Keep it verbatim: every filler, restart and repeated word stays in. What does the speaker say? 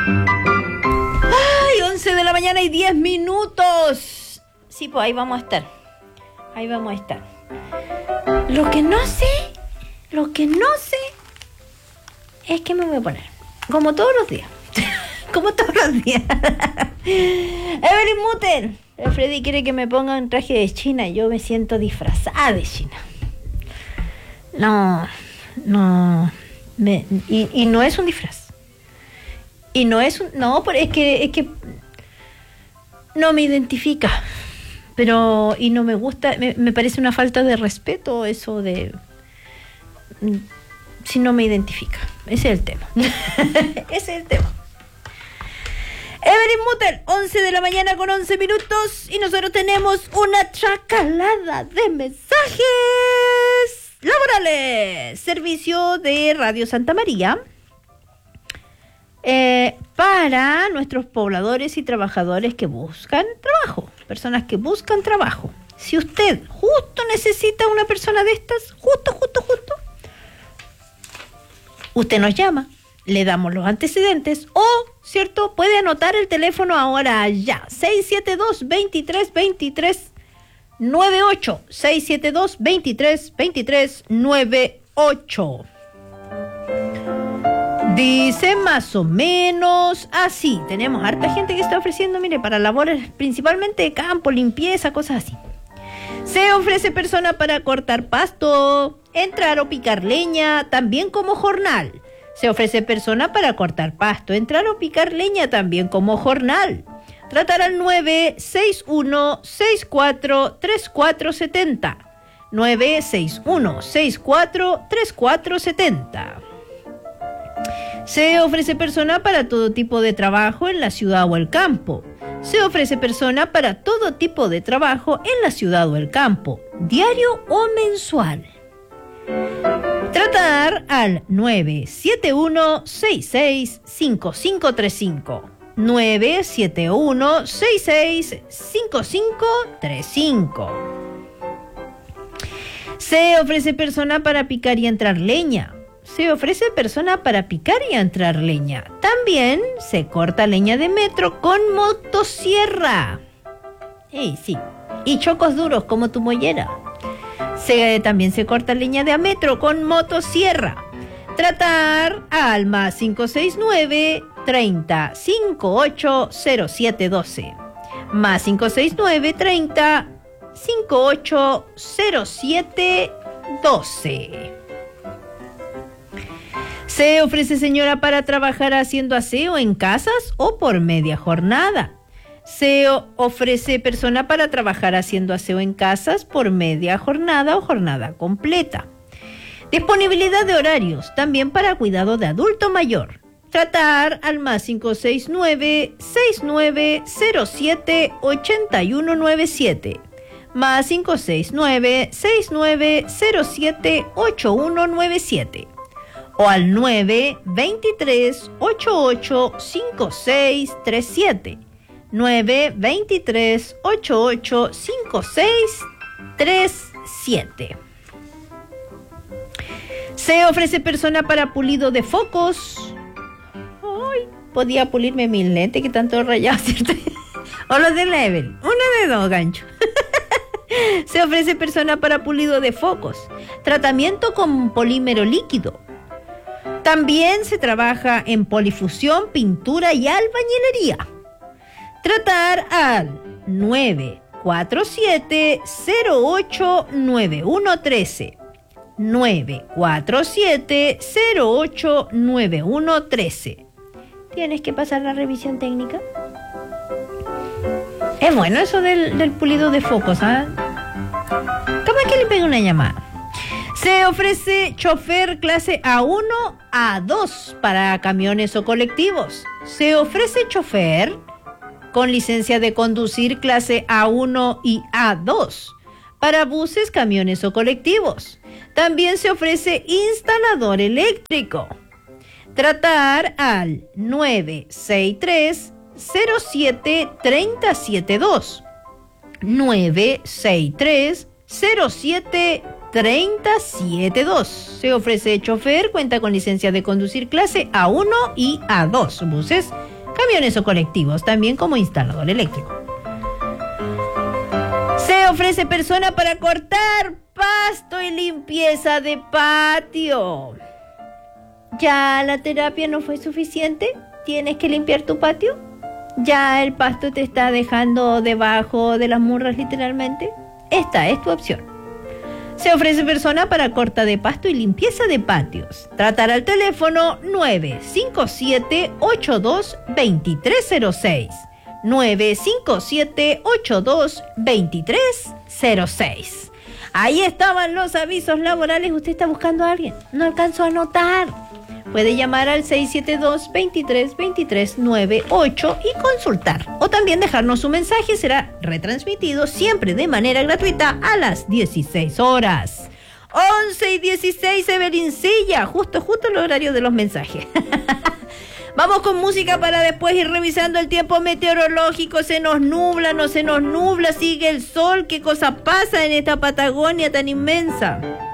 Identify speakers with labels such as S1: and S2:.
S1: Ay, once de la mañana y diez minutos. Sí, pues ahí vamos a estar. Ahí vamos a estar. Lo que no sé, lo que no sé es que me voy a poner. Como todos los días. Como todos los días. Evelyn Mutter. Freddy quiere que me ponga un traje de China. Yo me siento disfrazada de China. No, no. Me, y, y no es un disfraz. Y no es un... No, pero es que, es que no me identifica. Pero... Y no me gusta... Me, me parece una falta de respeto eso de... Si no me identifica. Ese es el tema. Ese es el tema. Evelyn Mutter, once de la mañana con once minutos. Y nosotros tenemos una chacalada de mensajes laborales. Servicio de Radio Santa María. Eh, para nuestros pobladores y trabajadores que buscan trabajo, personas que buscan trabajo. Si usted justo necesita una persona de estas, justo, justo, justo, usted nos llama, le damos los antecedentes o, ¿cierto? Puede anotar el teléfono ahora ya, seis siete dos, veintitrés, veintitrés, noventa y ocho, seis siete dos, veintitrés, veintitrés, noventa y ocho. Dice más o menos así. Tenemos harta gente que está ofreciendo, mire, para labores principalmente de campo, limpieza, cosas así. Se ofrece persona para cortar pasto, entrar o picar leña, también como jornal. Se ofrece persona para cortar pasto, entrar o picar leña, también como jornal. Tratar al nueve seis uno, seis cuatro, tres cuatro siete cero. nueve seis uno, seis cuatro, tres cuatro siete cero. Se ofrece persona para todo tipo de trabajo en la ciudad o el campo. Se ofrece persona para todo tipo de trabajo en la ciudad o el campo, diario o mensual. Tratar al nueve siete uno, seis seis, cinco cinco tres cinco. nueve siete uno, seis seis, cinco cinco tres cinco. Se ofrece persona para picar y entrar leña. Se ofrece persona para picar y entrar leña. También se corta leña de metro con motosierra. Ey, sí. Y chocos duros como tu mollera. Se, también se corta leña de a metro con motosierra. Tratar al más cinco seis nueve, treinta, cincuenta y ocho, cero siete doce. Más cinco seis nueve, treinta, cincuenta y ocho, cero siete doce. Se ofrece señora para trabajar haciendo aseo en casas o por media jornada. Se ofrece persona para trabajar haciendo aseo en casas por media jornada o jornada completa. Disponibilidad de horarios, también para cuidado de adulto mayor. Tratar al más cinco seis nueve, seis nueve cero siete, ocho uno nueve siete. Más cinco seis nueve, seis nueve cero siete, ocho uno nueve siete. O al nueve veintitrés, ochenta y ocho, cincuenta y seis treinta y siete. nueve veintitrés, ochenta y ocho, cincuenta y seis treinta y siete. Se ofrece persona para pulido de focos. Ay, podía pulirme mis lentes que tanto rayado, ¿cierto? O los de Level. Una de dos, gancho. Se ofrece persona para pulido de focos. Tratamiento con polímero líquido. También se trabaja en polifusión, pintura y albañilería. Tratar al nueve cuatro siete, cero ocho, nueve uno uno tres. nueve cuatro siete, cero ocho, nueve uno uno tres. ¿Tienes que pasar la revisión técnica? Es bueno eso del, del pulido de focos, ¿ah? ¿eh? ¿Cómo es que le pega una llamada? Se ofrece chofer clase A uno, A dos para camiones o colectivos. Se ofrece chofer con licencia de conducir clase A uno y A dos para buses, camiones o colectivos. También se ofrece instalador eléctrico. Tratar al nueve seis tres, cero siete, tres cero siete dos. nueve seis tres, cero siete, treinta setenta y dos. Se ofrece chofer, cuenta con licencia de conducir clase A uno y A dos, buses, camiones o colectivos, también como instalador eléctrico. Se ofrece persona para cortar pasto y limpieza de patio. ¿Ya la terapia no fue suficiente? ¿Tienes que limpiar tu patio? ¿Ya el pasto te está dejando debajo de las murras literalmente? Esta es tu opción. Se ofrece persona para corta de pasto y limpieza de patios. Tratar al teléfono nueve cinco siete, ocho dos, dos tres cero seis. nueve cinco siete, ocho dos, dos tres cero seis. Ahí estaban los avisos laborales. Usted está buscando a alguien. No alcanzó a anotar. Puede llamar al seis siete dos, veintitrés, veintitrés, noventa y ocho y consultar. O también dejarnos su mensaje. Será retransmitido siempre de manera gratuita a las dieciséis horas. once y dieciséis, Evelincilla. Justo, justo el horario de los mensajes. Vamos con música para después ir revisando el tiempo meteorológico. Se nos nubla, no se nos nubla, sigue el sol. ¿Qué cosa pasa en esta Patagonia tan inmensa?